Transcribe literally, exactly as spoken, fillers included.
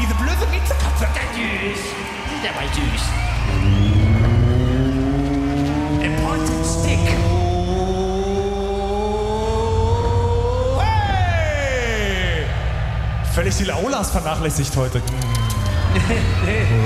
diese blöde Miezekatze, der süß. Der war süß. A pointed stick. Hey! Völlig die Aulas vernachlässigt heute.